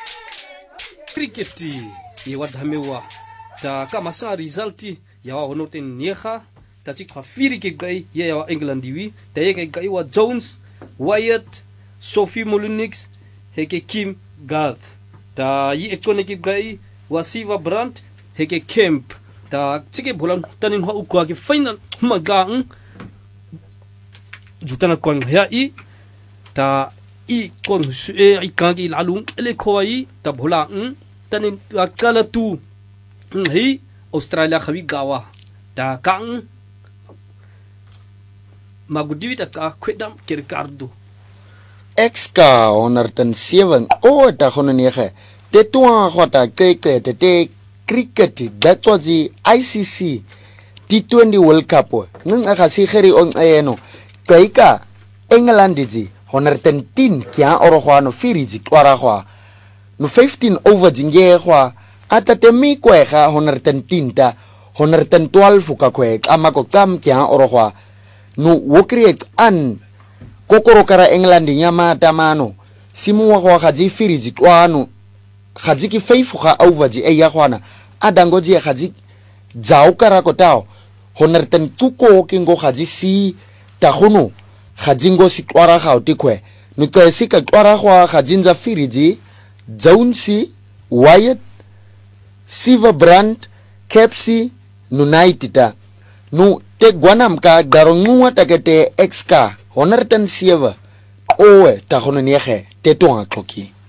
cricket ye wadhamewa ta kama sa resulti ya wa honoten nieha ta chik khafiri ke gai ye ya England wi ta ye gai wa Jones Wyatt Sophie Molyneux heke Kim Garth ta yi economic gai wa Siva Brandt heke Kemp ta chike bolan tanin ho ukwa ke final magang jutana kwang ya I ta I kon I kangi lalung ele khoi ta bola tanin akala tu hi Australia khawi gawa ta kang magudi ta ka khwedam Ricardo exka onerten 7 o ta khono ne khe te tua khota ke te cricket that was the ICC T20 World Cup nung aka si kheri on eno kaika England ji honerten 10 kya oro khwano firiji twara khwa no 15 over jinge khwa atate mi kwe kha honerten 10 ta honerten 12 ka kwe ama ko tam kya oro khwa no wo create an kokoro kara England nyama tamano simu wa khaji firiji twano khaji ki feifu kha over ji e ya khwana adango ji khaji jao kara ko tao honerten tuko kingo khaji si ta khono khaji ngo si twara khauti kwe no tsi ka twara khwa khajinja firiji Jonesy Wyatt Siva Brandt Kepsi Nunaitita nu te gwanam ka garongwa takete exka honerten 7 owe ta khono niege te tonga tloki